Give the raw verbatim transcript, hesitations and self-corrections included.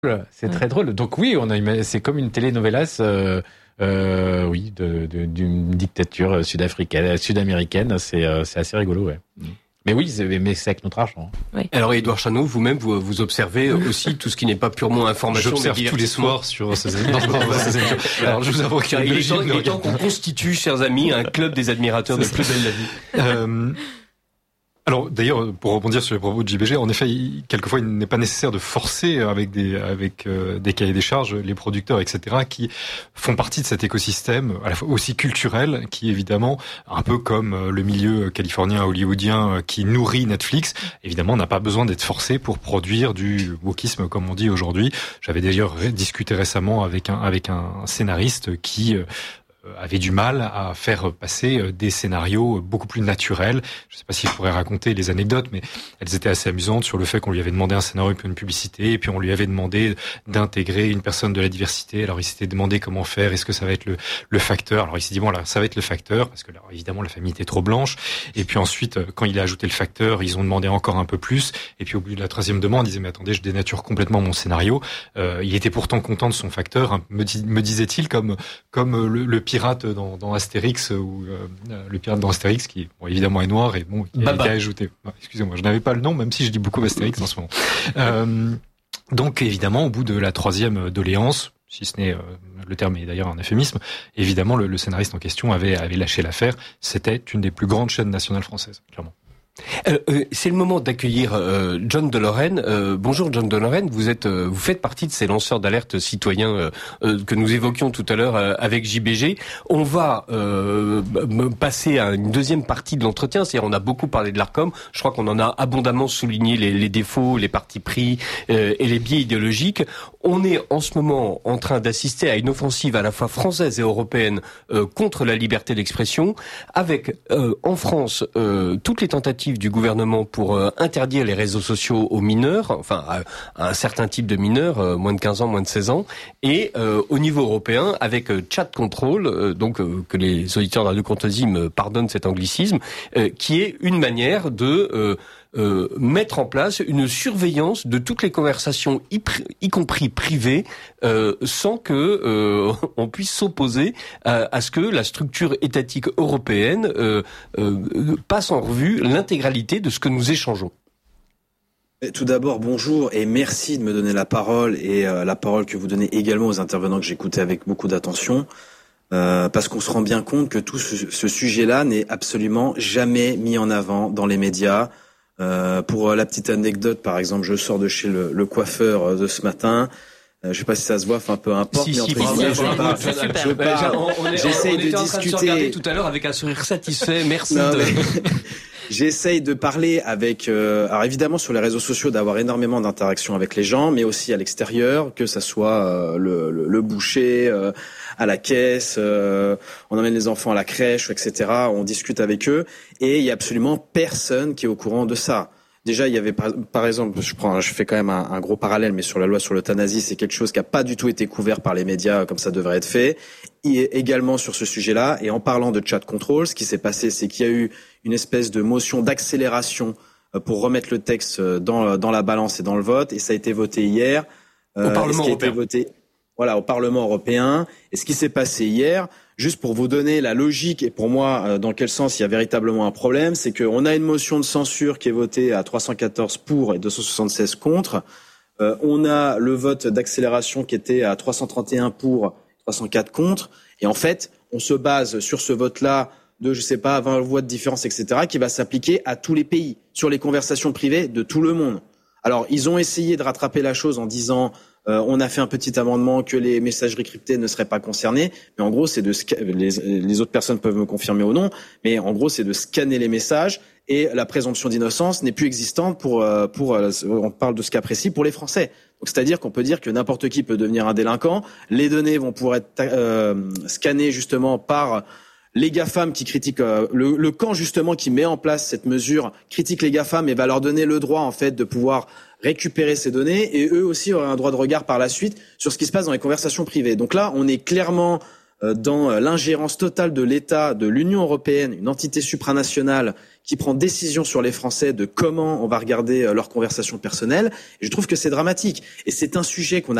C'est ouais. très drôle. Donc oui, on a, c'est comme une telenovelas, euh, euh, oui, de, de, d'une dictature sud-africaine, sud-américaine. C'est, euh, c'est assez rigolo, ouais. Mais oui, c'est, mais c'est avec notre argent. Oui. Alors, Édouard Chaneau, vous-même, vous, vous observez aussi tout ce qui n'est pas purement information. J'observe tous les soirs sur ces émissions. Alors, je vous avoue qu'il y a il est temps, il est temps qu'on constitue, chers amis, un club des admirateurs de Plus belle la vie. Euh, alors, d'ailleurs, pour rebondir sur les propos de J B G, en effet, il, quelquefois, il n'est pas nécessaire de forcer avec des avec euh, des cahiers des charges les producteurs, et cetera, qui font partie de cet écosystème, à la fois aussi culturel, qui évidemment, un peu comme le milieu californien hollywoodien qui nourrit Netflix, évidemment, n'a pas besoin d'être forcé pour produire du wokisme, comme on dit aujourd'hui. J'avais d'ailleurs discuté récemment avec un avec un scénariste qui euh, avait du mal à faire passer des scénarios beaucoup plus naturels. Je ne sais pas si je pourrais raconter les anecdotes, mais elles étaient assez amusantes sur le fait qu'on lui avait demandé un scénario pour une publicité, et puis on lui avait demandé d'intégrer une personne de la diversité. Alors il s'était demandé comment faire, est-ce que ça va être le, le facteur. Alors il s'est dit, bon là, ça va être le facteur, parce que là, évidemment, la famille était trop blanche. Et puis ensuite, quand il a ajouté le facteur, ils ont demandé encore un peu plus. Et puis au bout de la troisième demande, il disait, mais attendez, je dénature complètement mon scénario. Euh, il était pourtant content de son facteur, hein, me, dis, me disait-il, comme, comme le, le pirate dans, dans Astérix, ou euh, le pirate dans Astérix, qui bon, évidemment est noir, et bon, il a été ajouté. Non, excusez-moi, je n'avais pas le nom, même si je dis beaucoup Astérix en ce moment. Euh, donc évidemment, au bout de la troisième doléance, si ce n'est, euh, le terme est d'ailleurs un euphémisme, évidemment le, le scénariste en question avait, avait lâché l'affaire. C'était une des plus grandes chaînes nationales françaises, clairement. Euh, euh, c'est le moment d'accueillir euh, John de Lorraine. Euh, bonjour John de Lorraine, vous êtes, euh, vous faites partie de ces lanceurs d'alerte citoyens euh, euh, que nous évoquions tout à l'heure euh, avec J B G. On va euh, passer à une deuxième partie de l'entretien, c'est-à-dire on a beaucoup parlé de l'Arcom. Je crois qu'on en a abondamment souligné les, les défauts, les partis pris euh, et les biais idéologiques. On est en ce moment en train d'assister à une offensive à la fois française et européenne euh, contre la liberté d'expression, avec euh, en France euh, toutes les tentatives du gouvernement pour euh, interdire les réseaux sociaux aux mineurs, enfin à, à un certain type de mineurs, euh, moins de quinze ans, moins de seize ans, et euh, au niveau européen avec euh, chat control, euh, donc euh, que les auditeurs de Radio Courtoisie me pardonnent cet anglicisme, euh, qui est une manière de euh, Euh, mettre en place une surveillance de toutes les conversations, y, y compris privées, euh, sans que euh, on puisse s'opposer à, à ce que la structure étatique européenne euh, euh, passe en revue l'intégralité de ce que nous échangeons. Tout d'abord, bonjour et merci de me donner la parole et euh, la parole que vous donnez également aux intervenants que j'écoutais avec beaucoup d'attention. Euh, parce qu'on se rend bien compte que tout ce, ce sujet-là n'est absolument jamais mis en avant dans les médias. Euh, pour la petite anecdote, par exemple, je sors de chez le, le coiffeur de ce matin. Euh, je sais pas si ça se voit, enfin peu importe. Si, mais si, entre guillemets, je parle. Je parle. J'essaye de discuter. De tout à l'heure avec un sourire satisfait. Merci. Non, de... mais... J'essaye de parler avec, euh, alors évidemment sur les réseaux sociaux, d'avoir énormément d'interactions avec les gens, mais aussi à l'extérieur, que ça soit euh, le, le, le boucher, euh, à la caisse, euh, on emmène les enfants à la crèche, et cetera. On discute avec eux, et il y a absolument personne qui est au courant de ça. Déjà, il y avait par, par exemple, je prends, je fais quand même un, un gros parallèle, mais sur la loi sur l'euthanasie, c'est quelque chose qui n'a pas du tout été couvert par les médias comme ça devrait être fait. Et également sur ce sujet-là, et en parlant de chat control, ce qui s'est passé, c'est qu'il y a eu une espèce de motion d'accélération pour remettre le texte dans, dans la balance et dans le vote, et ça a été voté hier. Au euh, Parlement européen. Été voté, voilà, au Parlement européen. Et ce qui s'est passé hier, juste pour vous donner la logique et pour moi dans quel sens il y a véritablement un problème, c'est qu'on a une motion de censure qui est votée à trois cent quatorze pour et deux cent soixante-seize contre. Euh, on a le vote d'accélération qui était à trois cent trente et un pour, trois cent quatre contre. Et en fait, on se base sur ce vote-là de, je sais pas, vingt voix de différence, et cetera, qui va s'appliquer à tous les pays, sur les conversations privées de tout le monde. Alors, ils ont essayé de rattraper la chose en disant... Euh, on a fait un petit amendement que les messageries cryptées ne seraient pas concernées, mais en gros, c'est de sca- les, les autres personnes peuvent me confirmer ou non, mais en gros, c'est de scanner les messages et la présomption d'innocence n'est plus existante pour euh, pour euh, on parle de ce cas précis pour les Français. Donc, c'est-à-dire qu'on peut dire que n'importe qui peut devenir un délinquant. Les données vont pouvoir être euh, scannées justement par les GAFAM qui critiquent euh, le, le camp justement qui met en place cette mesure critique les GAFAM et va leur donner le droit en fait de pouvoir récupérer ces données et eux aussi auraient un droit de regard par la suite sur ce qui se passe dans les conversations privées. Donc là, on est clairement dans l'ingérence totale de l'État, de l'Union européenne, une entité supranationale qui prend décision sur les Français de comment on va regarder leurs conversations personnelles. Et je trouve que c'est dramatique. Et c'est un sujet qu'on a